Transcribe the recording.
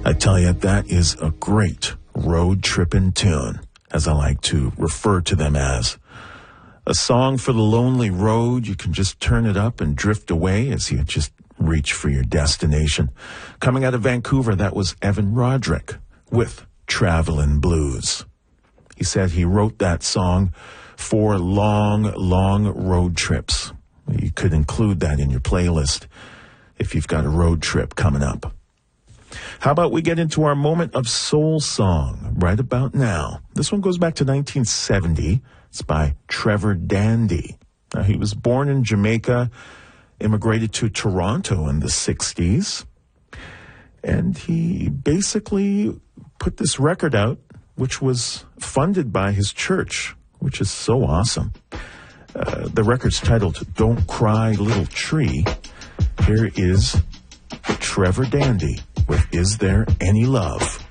I tell you, that is a great road tripping tune, as I like to refer to them as. A song for the lonely road. You can just turn it up and drift away as you just reach for your destination. Coming out of Vancouver, that was Evan Roderick with Travelin' Blues. He said he wrote that song for long, long road trips. You could include that in your playlist if you've got a road trip coming up. How about we get into our moment of soul song right about now? This one goes back to 1970. It's by Trevor Dandy. Now, he was born in Jamaica, immigrated to Toronto in the 60s, and he basically put this record out, which was funded by his church, which is so awesome. The record's titled Don't Cry Little Tree. Here is Trevor Dandy with Is There Any Love?